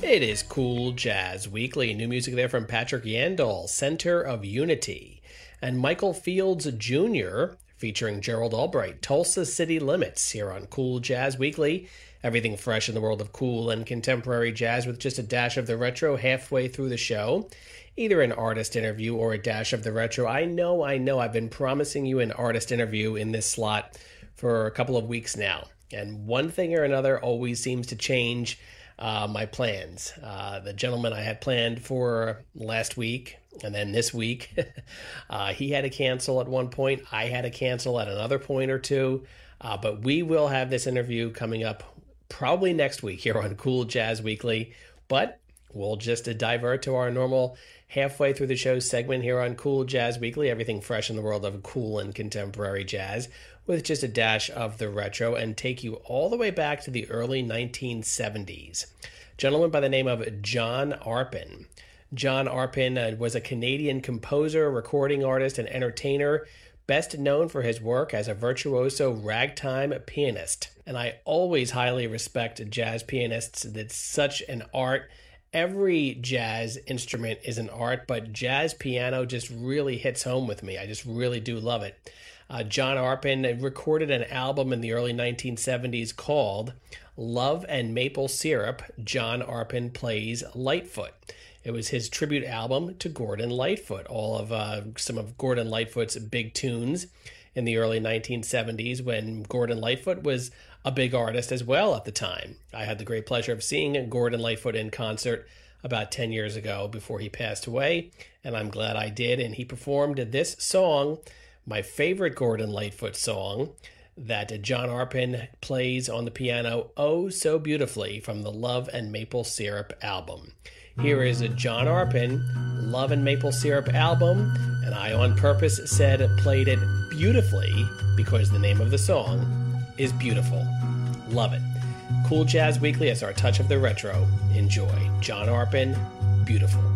It is Cool Jazz Weekly. New music there from Patrick Yandall, Center of Unity, and Michael Fields Jr., featuring Gerald Albright, Tulsa City Limits, here on Cool Jazz Weekly. Everything fresh in the world of cool and contemporary jazz with just a dash of the retro halfway through the show. Either an artist interview or a dash of the retro. I know. I've been promising you an artist interview in this slot for a couple of weeks now. And one thing or another always seems to change my plans. The gentleman I had planned for last week and then this week, he had to cancel at one point. I had to cancel at another point or two. But we will have this interview coming up probably next week here on Cool Jazz Weekly. But we'll just divert to our normal halfway through the show segment here on Cool Jazz Weekly. Everything fresh in the world of cool and contemporary jazz with just a dash of the retro, and take you all the way back to the early 1970s. A gentleman by the name of John Arpin. John Arpin was a Canadian composer, recording artist, and entertainer, best known for his work as a virtuoso ragtime pianist. And I always highly respect jazz pianists. It's such an art. Every jazz instrument is an art, but jazz piano just really hits home with me. I just really do love it. John Arpin recorded an album in the early 1970s called Love and Maple Syrup, John Arpin Plays Lightfoot. It was his tribute album to Gordon Lightfoot, all of some of Gordon Lightfoot's big tunes in the early 1970s when Gordon Lightfoot was a big artist as well at the time. I had the great pleasure of seeing Gordon Lightfoot in concert about 10 years ago before he passed away, and I'm glad I did. And he performed this song, my favorite Gordon Lightfoot song, that John Arpin plays on the piano oh so beautifully from the Love and Maple Syrup album. Here is John Arpin, Love and Maple Syrup album, and I on purpose said played it beautifully because the name of the song is beautiful. Love it. Cool Jazz Weekly as our touch of the retro. Enjoy. John Arpin, Beautiful.